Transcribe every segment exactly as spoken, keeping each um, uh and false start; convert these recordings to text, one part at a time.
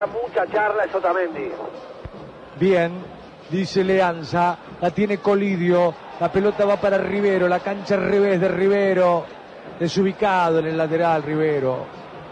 Mucha charla es Otamendi. Bien, dice Leanza, la tiene Colidio, la pelota va para Rivero, la cancha al revés de Rivero, desubicado en el lateral Rivero.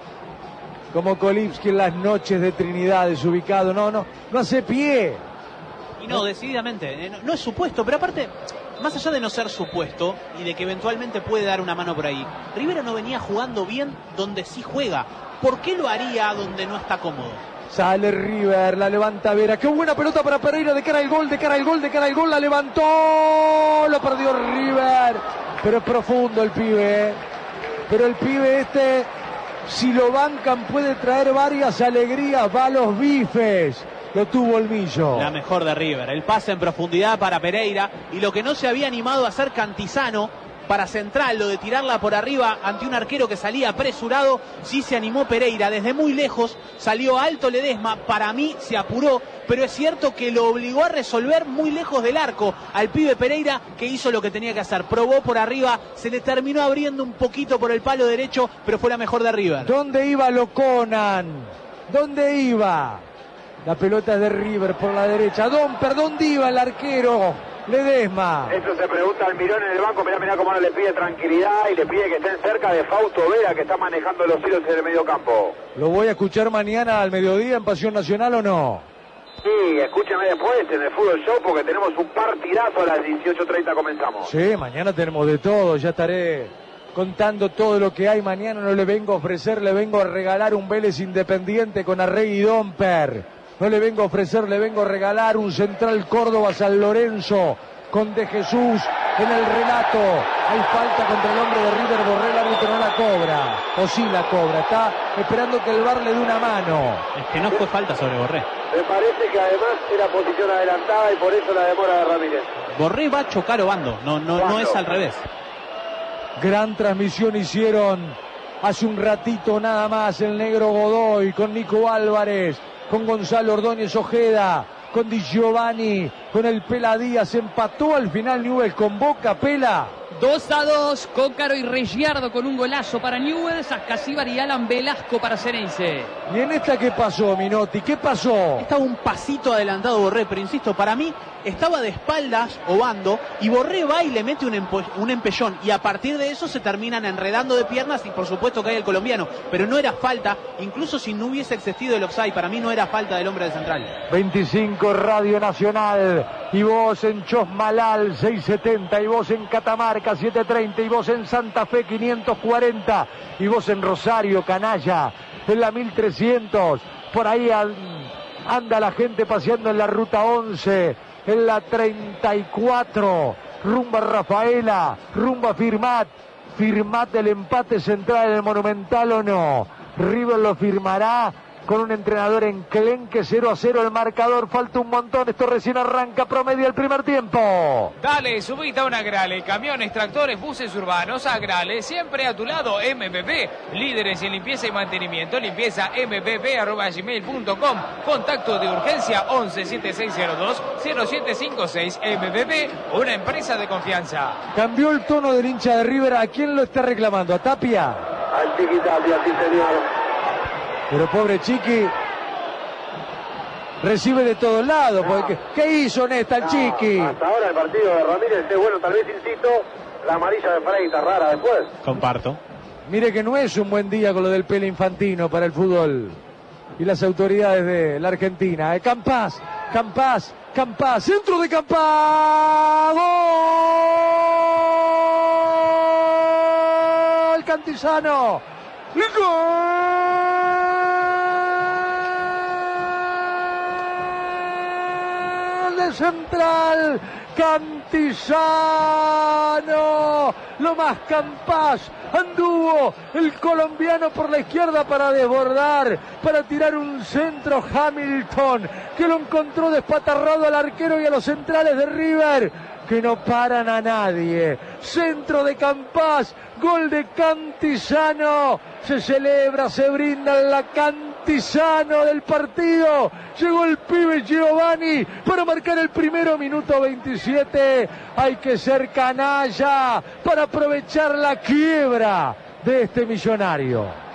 Como Kolibski en las noches de Trinidad, desubicado, no, no, no hace pie. Y no, decididamente, no, no es supuesto, pero aparte, más allá de no ser supuesto y de que eventualmente puede dar una mano por ahí, Rivero no venía jugando bien donde sí juega. ¿Por qué lo haría donde no está cómodo? Sale River, la levanta Vera, qué buena pelota para Pereira, de cara al gol, de cara al gol, de cara al gol, la levantó, lo perdió River, pero es profundo el pibe, pero el pibe este, si lo bancan puede traer varias alegrías, va a los bifes, lo tuvo el Millo. La mejor de River, el pase en profundidad para Pereira, y lo que no se había animado a hacer Cantizano para Central, lo de tirarla por arriba ante un arquero que salía apresurado, sí se animó Pereira, desde muy lejos, salió alto Ledesma, para mí se apuró, pero es cierto que lo obligó a resolver muy lejos del arco al pibe Pereira, que hizo lo que tenía que hacer, probó por arriba, se le terminó abriendo un poquito por el palo derecho, pero fue la mejor de River. ¿Dónde iba Loconan? ¿Dónde iba? La pelota es de River por la derecha, Domper, ¿dónde iba el arquero? Ledesma. Eso se pregunta Almirón en el banco. Mirá, mirá cómo no le pide tranquilidad y le pide que estén cerca de Fausto Vera, que está manejando los hilos en el medio campo. ¿Lo voy a escuchar mañana al mediodía en Pasión Nacional o no? Sí, escúcheme después en el Fútbol Show, porque tenemos un partidazo a las dieciocho treinta, comenzamos. Sí, mañana tenemos de todo, ya estaré contando todo lo que hay mañana. No le vengo a ofrecer, le vengo a regalar un Vélez Independiente con Arregui y Domper. No le vengo a ofrecer, le vengo a regalar un Central Córdoba San Lorenzo con De Jesús en el relato. Hay falta contra el hombre de River, Borré, el árbitro no la cobra. O sí la cobra, está esperando que el V A R le dé una mano. Es que no fue falta sobre Borré. Me parece que además era posición adelantada y por eso la demora de Ramírez. Borré va a chocar Obando, no, no, no es al revés. Gran transmisión hicieron hace un ratito nada más el negro Godoy con Nico Álvarez, con Gonzalo Ordóñez Ojeda, con Di Giovanni, con el Pela Díaz. Empató al final Newell's con Boca. Pela. dos a dos, Cócaro y Regiardo con un golazo para Newell's, Ascasíbar y Alan Velasco para Ceneice. ¿Y en esta qué pasó, Minotti? ¿Qué pasó? Estaba un pasito adelantado Borré, pero insisto, para mí estaba de espaldas Obando y Borré va y le mete un, empo un empellón y a partir de eso se terminan enredando de piernas y por supuesto cae el colombiano, pero no era falta, incluso si no hubiese existido el offside, para mí no era falta del hombre de Central. veinticinco Radio Nacional y vos en Chosmalal seiscientos setenta y vos en Catamarca setecientos treinta y vos en Santa Fe quinientos cuarenta y vos en Rosario, Canalla, en la mil trescientos, por ahí anda la gente paseando en la ruta once, en la treinta y cuatro, rumbo a Rafaela, rumbo a Firmat, Firmat el empate central en el Monumental o no, River lo firmará con un entrenador enclenque. Cero a cero el marcador, falta un montón, esto recién arranca, promedio el primer tiempo. Dale, subite a un Agrale, camiones, tractores, buses urbanos, Agrale, siempre a tu lado, M B B, líderes en limpieza y mantenimiento, limpieza m b b arroba gmail punto com, contacto de urgencia once setenta y seis cero dos cero siete cinco seis, M B B, una empresa de confianza. Cambió el tono del hincha de River, ¿a quién lo está reclamando? ¿A Tapia? Al Chiqui Tapia, sí señor. Pero pobre Chiqui recibe de todos lados. No. Porque, ¿qué hizo Nesta el No, Chiqui? hasta ahora el partido de Ramírez es bueno, tal vez insisto, la amarilla de Freita rara después. Comparto. Mire que no es un buen día con lo del Pele Infantino para el fútbol y las autoridades de la Argentina. Eh, Campás, Campás, Campás, centro de Campás, gol Cantizano, gol de Central, Cantizano, lo más Campás, anduvo el colombiano por la izquierda para desbordar, para tirar un centro Hamilton, que lo encontró despatarrado al arquero y a los centrales de River, que no paran a nadie. Centro de Campás, gol de Cantizano, se celebra, se brinda en la Cantizano del partido. Llegó el pibe Giovanni para marcar el primero, minuto veintisiete. Hay que ser canalla para aprovechar la quiebra de este millonario.